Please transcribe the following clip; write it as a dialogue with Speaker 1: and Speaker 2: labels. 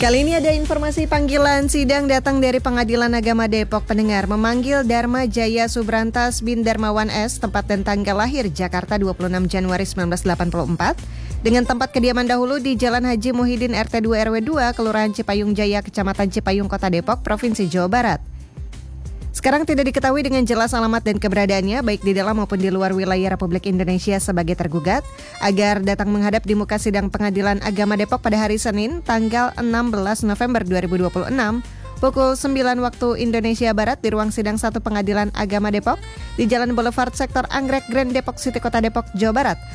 Speaker 1: Kali ini ada informasi panggilan sidang datang dari Pengadilan Agama Depok. Pendengar memanggil Dharma Jaya Subrantas bin Darmawan S, tempat dan tanggal lahir Jakarta 26 Januari 1984, dengan tempat kediaman dahulu di Jalan Haji Muhyiddin RT 2 RW 2, Kelurahan Cipayung Jaya, Kecamatan Cipayung, Kota Depok, Provinsi Jawa Barat. Sekarang tidak diketahui dengan jelas alamat dan keberadaannya, baik di dalam maupun di luar wilayah Republik Indonesia sebagai tergugat, agar datang menghadap di muka sidang Pengadilan Agama Depok pada hari Senin, tanggal 16 November 2026, pukul 9 waktu Indonesia Barat di ruang sidang 1 Pengadilan Agama Depok, di Jalan Boulevard Sektor Anggrek Grand Depok City, Kota Depok, Jawa Barat.